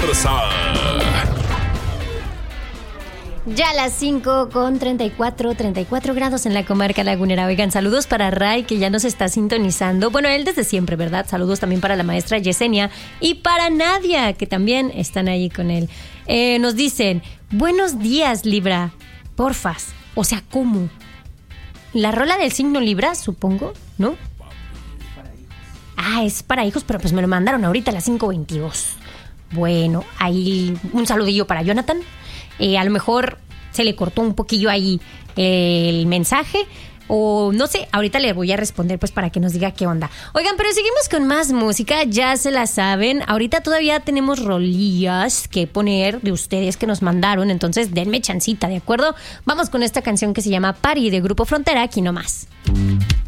fuerza. Ya a las 5 con 34 grados en la comarca lagunera. Oigan, saludos para Ray, que ya nos está sintonizando. Bueno, él desde siempre, ¿verdad? Saludos también para la maestra Yesenia y para Nadia, que también están ahí con él. Nos dicen, buenos días, Libra, porfas. O sea, ¿cómo? La rola del signo Libra, supongo, ¿no? Ah, es para hijos, pero pues me lo mandaron ahorita a las 5:22. Bueno, ahí un saludillo para Jonathan. A lo mejor se le cortó un poquillo ahí el mensaje o no sé, ahorita le voy a responder pues para que nos diga qué onda. Oigan, pero seguimos con más música, ya se la saben. Ahorita todavía tenemos rolillas que poner de ustedes que nos mandaron, entonces denme chancita, ¿de acuerdo? Vamos con esta canción que se llama Party de Grupo Frontera, aquí nomás.